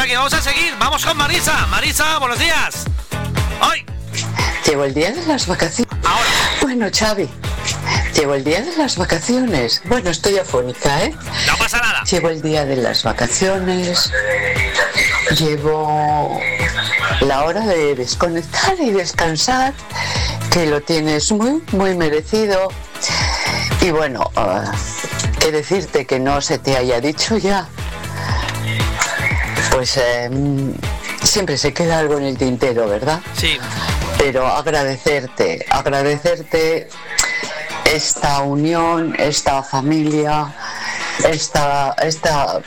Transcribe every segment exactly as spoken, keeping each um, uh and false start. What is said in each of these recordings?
sea que vamos a seguir. Vamos con Marisa. Marisa, buenos días. ¡Ay! Llegó el día de las vacaciones. Ahora. Bueno, Xavi, llegó el día de las vacaciones. Bueno, estoy afónica, ¿eh? No pasa nada. Llegó el día de las vacaciones. Llegó la hora de desconectar y descansar, que lo tienes muy, muy merecido. Y bueno, uh, qué decirte que no se te haya dicho ya. Pues eh, siempre se queda algo en el tintero, ¿verdad? Sí. Pero agradecerte, agradecerte esta unión, esta familia, esta, esta,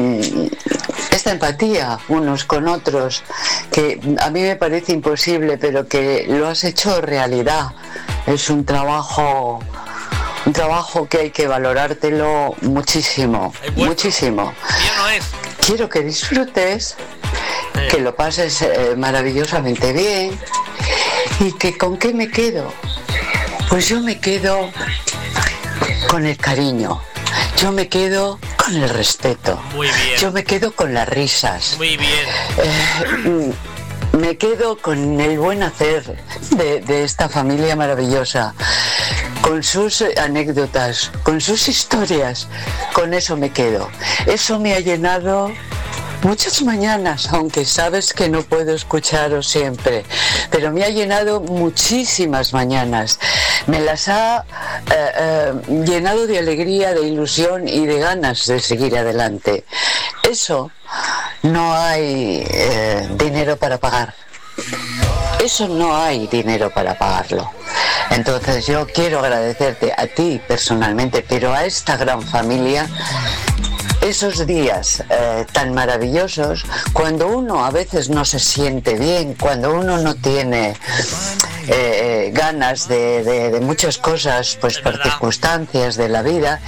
esta empatía unos con otros, que a mí me parece imposible, pero que lo has hecho realidad. Es un trabajo, un trabajo que hay que valorártelo muchísimo, muchísimo. No es. Quiero que disfrutes, que lo pases eh, maravillosamente bien. ¿Y que con qué me quedo? Pues yo me quedo con el cariño, yo me quedo con el respeto, Muy bien. Yo me quedo con las risas. Muy bien. Eh, me quedo con el buen hacer de, de esta familia maravillosa, con sus anécdotas, con sus historias. Con eso me quedo. Eso me ha llenado muchas mañanas, aunque sabes que no puedo escucharos siempre, pero me ha llenado muchísimas mañanas. Me las ha eh, eh, llenado de alegría, de ilusión y de ganas de seguir adelante. Eso no hay eh, dinero para pagar. Eso no hay dinero para pagarlo. Entonces yo quiero agradecerte a ti personalmente, pero a esta gran familia, esos días eh, tan maravillosos, cuando uno a veces no se siente bien, cuando uno no tiene eh, ganas de, de, de muchas cosas, pues por circunstancias de la vida,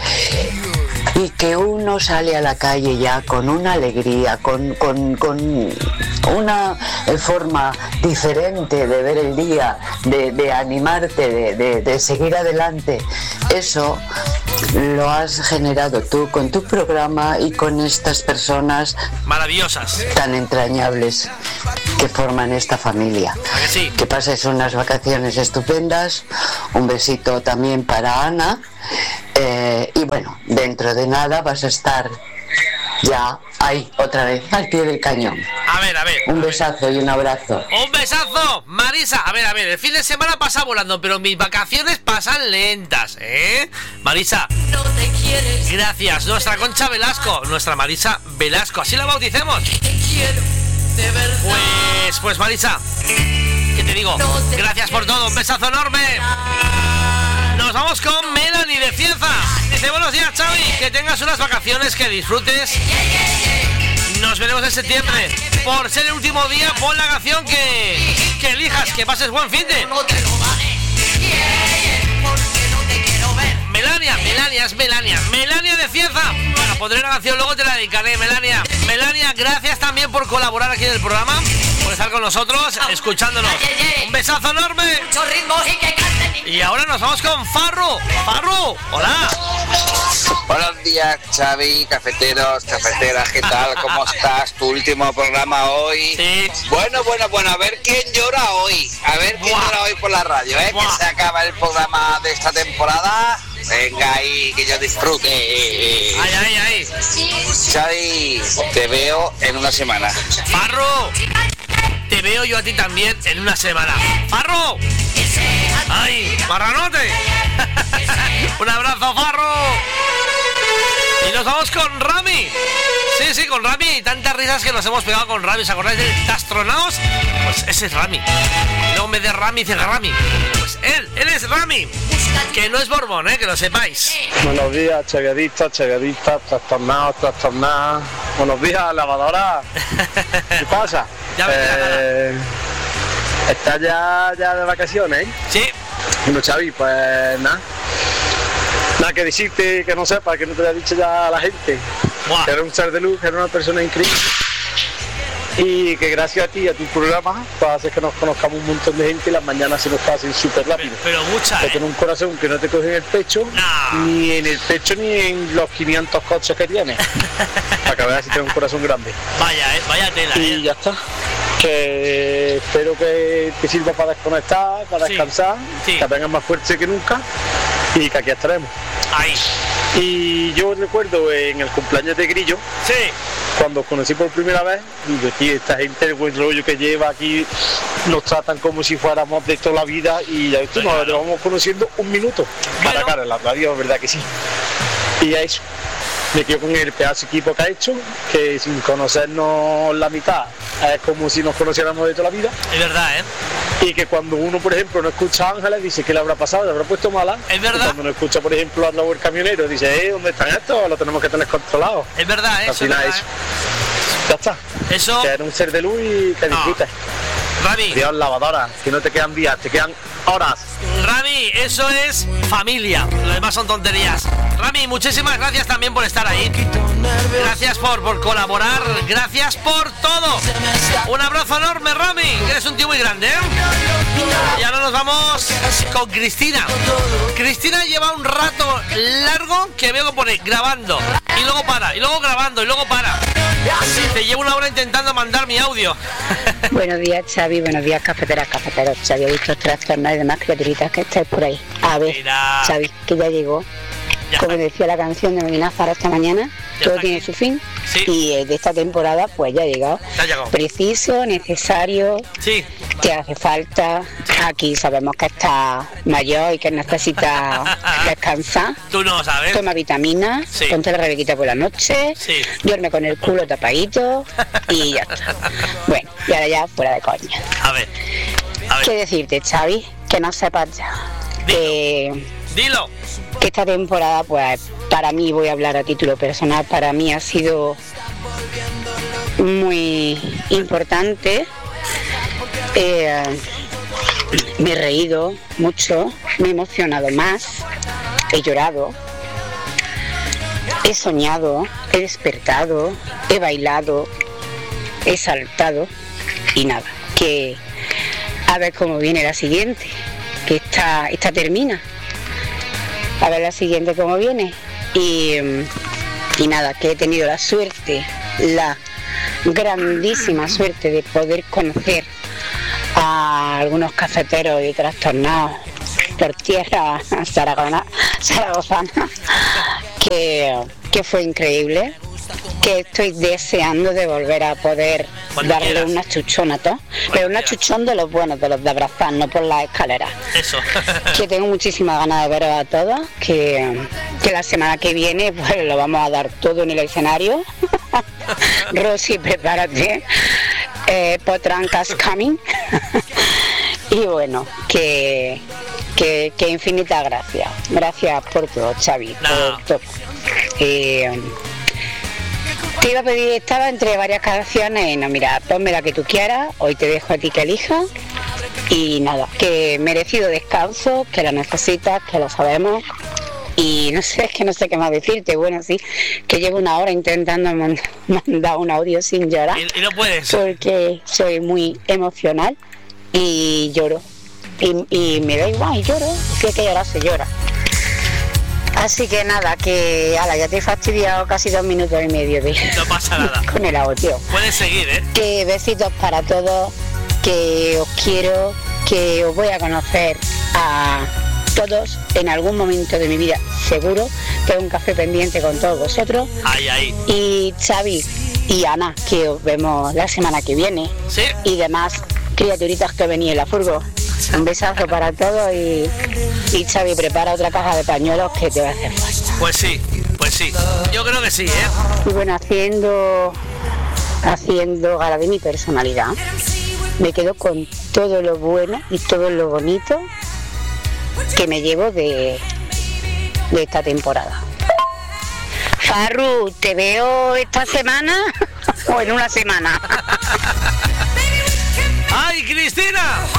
y que uno sale a la calle ya con una alegría, con, con, con una forma diferente de ver el día, de, de animarte, de, de, de seguir adelante. Eso lo has generado tú con tu programa y con estas personas maravillosas, tan entrañables que forman esta familia. ¿A que sí? Que pases unas vacaciones estupendas. Un besito también para Ana. Eh, y bueno, dentro de nada vas a estar ya ahí, otra vez, al pie del cañón. A ver, a ver. Un a besazo ver. y un abrazo. ¡Un besazo! Marisa, a ver, a ver, el fin de semana pasa volando, pero mis vacaciones pasan lentas, ¿eh? Marisa, No te quieres, gracias. Nuestra Concha Velasco, nuestra Marisa Velasco, así la bauticemos. te quiero, de verdad. Pues, pues Marisa, ¿qué te digo? Gracias por todo, un besazo enorme. Nos vamos con Melanie de Cieza. Dice, buenos días, Xavi, que tengas unas vacaciones, que disfrutes. Nos veremos en septiembre. Por ser el último día, pon la canción que, que elijas, que pases buen fin de. No te lo daré, porque no te quiero ver. Melania, Melania, es Melania. Melania de Cieza. Bueno, pondré una canción, luego te la dedicaré, Melania. Melania, gracias también por colaborar aquí en el programa, por estar con nosotros, escuchándonos. Un besazo enorme. Mucho ritmo y que canten. Y ahora nos vamos con Farru. Farru, hola. Buenos días, Xavi, cafeteros, cafeteras, ¿qué tal? ¿Cómo estás? Tu último programa hoy. Sí. Bueno, bueno, bueno, a ver quién llora hoy. A ver quién Buah. llora hoy por la radio, ¿eh? Buah. Que se acaba el programa de esta temporada. Venga ahí, que yo disfrute. Ay, ay, ay. Xavi, te veo en una semana. Farru, te veo yo a ti también en una semana. Farru. Ay, marranote. Un abrazo, Farru. Y nos vamos con Rami. Sí, sí, con Rami. Y tantas risas que nos hemos pegado con Rami. ¿Os acordáis de Tastronaos? Pues ese es Rami. Y luego en vez de Rami dice Rami. Pues él, él es Rami. Que no es Borbón, ¿eh? Que lo sepáis. Buenos días, chaviadistas, chaviadistas, trastornados, trastornadas. Buenos días, lavadora. ¿Qué pasa? Ya me da eh, ¿Estás ya, ya de vacaciones, eh? Sí. Bueno, Xavi, pues nada. Nada que decirte, que no sepa, que no te haya dicho ya a la gente. Buah. Que era un ser de luz, que era una persona increíble. Y que gracias a ti y a tu programa pues hace que nos conozcamos un montón de gente y las mañanas se nos pasen súper rápido. Pero, pero mucha, Que ¿eh? tiene un corazón que no te coge en el pecho, No. ni en el pecho ni en los quinientos coches que tiene. Para que veas si tiene un corazón grande. Vaya, ¿eh? Vaya tela, Y ¿eh? ya está. Que espero que te sirva para desconectar, para Sí, descansar, sí. que vengas más fuerte que nunca y que aquí estaremos. Ahí. Y yo recuerdo en el cumpleaños de Grillo, Sí. cuando os conocí por primera vez, digo, tío, esta gente, el buen rollo que lleva aquí, nos tratan como si fuéramos de toda la vida y ya esto, nos llevamos conociendo un minuto, cara Bueno. a cara, en la radio, verdad que sí. Y a eso, me quedo con el pedazo equipo que ha hecho, que sin conocernos la mitad, es como si nos conociéramos de toda la vida. Es verdad, ¿eh? Y que cuando uno, por ejemplo, no escucha a Ángeles, dice que le habrá pasado, le habrá puesto mala. Es verdad. Y cuando no escucha, por ejemplo, a Raúl el camionero, dice, eh, ¿dónde están estos? Lo tenemos que tener controlado. Es verdad, ¿eh? Al Eso es final verdad, eso. Ya está. ¿eh? Eso, Que eres un ser de luz y que No. disfrutes. Rami, Dios, lavadora, que no te quedan días, te quedan horas. Rami, eso es familia. Lo demás son tonterías. Rami, muchísimas gracias también por estar ahí. Gracias por, por colaborar. Gracias por todo. Un abrazo enorme, Rami, que eres un tío muy grande, ¿eh? Y ahora nos vamos con Cristina. Cristina lleva un rato largo que veo que pone grabando. Y luego para, y luego grabando, y luego para. Te llevo una hora intentando mandar mi audio. Buenos días, Xavi, buenos días, cafeteras, cafeteros. Xavi, he visto trastornados y demás criaturitas que estáis por ahí. A ver, Mira. Xavi, que ya llegó. Ya Como está. decía la canción de Medina Zara esta mañana, Ya todo está tiene aquí. su fin. Sí. Y eh, de esta temporada, pues ya ha llegado. Ya ha llegado. Preciso, necesario, Sí, te hace falta. Aquí sabemos que estás mayor y que necesitas descansar. tú no sabes. Toma vitaminas, Sí. ponte la rebequita por la noche, Sí. duerme con el culo tapadito y ya está. Bueno, y ahora ya fuera de coña. A ver, a ver, ¿Qué decirte, Xavi? Que no sepas ya. Que, dilo. que esta temporada, pues, para mí, voy a hablar a título personal, para mí ha sido muy importante. Eh, me he reído mucho, me he emocionado más, he llorado, he soñado, he despertado, he bailado, he saltado y nada, que a ver cómo viene la siguiente, que esta, esta termina, a ver la siguiente cómo viene y, y nada, que he tenido la suerte, la grandísima suerte de poder conocer a algunos cafeteros y trastornados por tierra zaragona, zaragozana, que, que fue increíble, que estoy deseando de volver a poder Cuando darle quieras. una chuchona a todos, pero una quieras. chuchón de los buenos, de los de abrazar, no por las escaleras. Eso. Que tengo muchísimas ganas de veros a todos, que, que la semana que viene pues lo vamos a dar todo en el escenario. Rosy, prepárate, eh, Potranca's coming. Y bueno, que, que, que infinitas gracias. Gracias por todo, Xavi, No. por todo. Eh, te iba a pedir, estaba entre varias canciones y no, mira, ponme la que tú quieras, hoy te dejo a ti que elijas. Y nada, que merecido descanso, que lo necesitas, que lo sabemos. Y no sé, es que no sé qué más decirte. Bueno, sí, que llevo una hora intentando mand- mandar un audio sin llorar, Y, y no puedes. porque soy muy emocional y lloro. Y, y me da igual, y lloro. Si hay que llorar, se llora. Así que nada, que ala, ya te he fastidiado casi dos minutos y medio de, No pasa nada. con el audio. Puedes seguir, ¿eh? Que besitos para todos, que os quiero, que os voy a conocer a todos en algún momento de mi vida, seguro. Tengo un café pendiente con todos vosotros. Ahí, ahí. Y Xavi y Ana, que os vemos la semana que viene. Sí. Y demás criaturitas que venís en la furgo. Un besazo para todos y, y Xavi, prepara otra caja de pañuelos que te va a hacer falta. Pues sí, pues sí. Yo creo que sí, ¿eh? Y bueno, haciendo, haciendo gala de mi personalidad, me quedo con todo lo bueno y todo lo bonito que me llevo de, de esta temporada. Farru, ¿te veo esta semana o en una semana? ¡Ay, Cristina!